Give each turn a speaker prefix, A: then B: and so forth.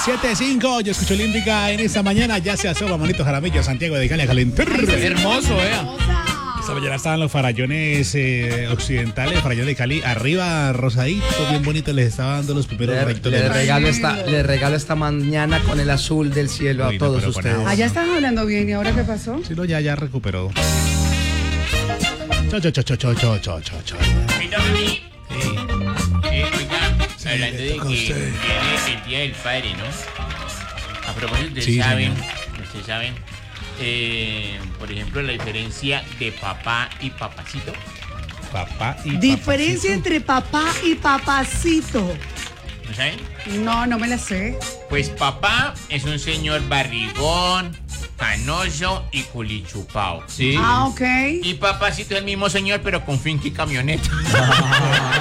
A: 7:05, yo escucho Olímpica en esta mañana. Ya se asoma Manito Jaramillo, Santiago de Cali a calentar.
B: Hermoso, vea.
A: Esta mañana estaban los farallones occidentales, farallones de Cali, arriba rosadito, bien bonito, les estaba dando los primeros rayitos de
C: Le regalo esta mañana con el azul del cielo a todos ustedes.
D: Allá están hablando bien, ¿y ahora qué pasó?
A: Sí, no, ya recuperó. Cho.
E: Hablando de que viene el Día del Padre, ¿no? A propósito, ustedes
A: Sí,
E: saben,
A: señor.
E: por ejemplo, la diferencia de papá y papacito.
A: Papá y
D: Diferencia
A: papacito.
D: entre papá y papacito.
E: ¿No saben?
D: No me la sé.
E: Pues papá es un señor barrigón, canoso y culichupao.
B: Sí.
D: Ah, ok.
E: Y papacito es el mismo señor, pero con finca y camioneta.